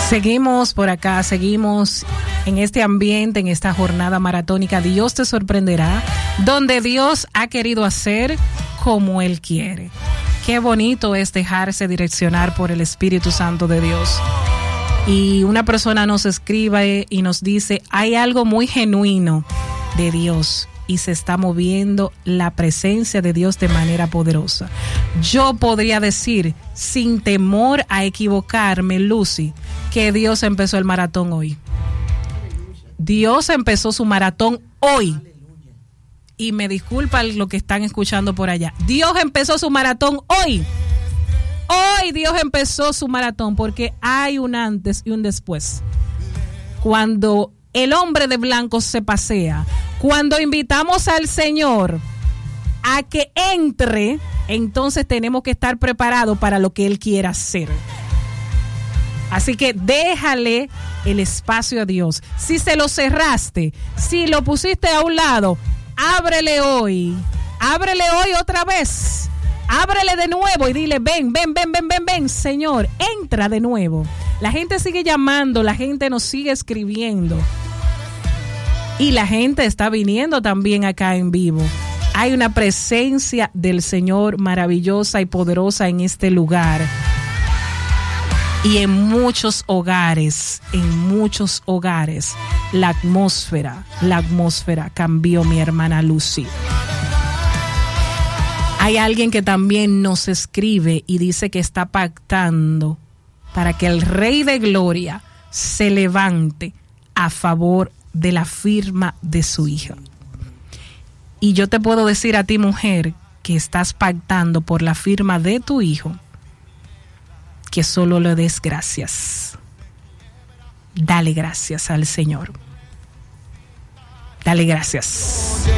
Seguimos por acá, seguimos en este ambiente, en esta jornada maratónica. Dios te sorprenderá, donde Dios ha querido hacer como Él quiere. Qué bonito es dejarse direccionar por el Espíritu Santo de Dios. Y una persona nos escribe y nos dice, hay algo muy genuino de Dios y se está moviendo la presencia de Dios de manera poderosa. Yo podría decir, sin temor a equivocarme, Lucy, que Dios empezó el maratón hoy. Dios empezó su maratón hoy. Y me disculpan lo que están escuchando por allá. Dios empezó su maratón hoy. Hoy Dios empezó su maratón porque hay un antes y un después. Cuando el hombre de blanco se pasea, cuando invitamos al Señor a que entre, entonces tenemos que estar preparados para lo que Él quiera hacer. Así que déjale el espacio a Dios. Si se lo cerraste, si lo pusiste a un lado, ábrele hoy otra vez. Ábrele de nuevo y dile, ven, Señor, entra de nuevo. La gente sigue llamando, la gente nos sigue escribiendo. Y la gente está viniendo también acá en vivo. Hay una presencia del Señor maravillosa y poderosa en este lugar. Y en muchos hogares, la atmósfera cambió, mi hermana Lucy. Hay alguien que también nos escribe y dice que está pactando para que el Rey de Gloria se levante a favor de la firma de su hija. Y yo te puedo decir a ti, mujer, que estás pactando por la firma de tu hijo, que solo le des gracias. Dale gracias al Señor. Dale gracias.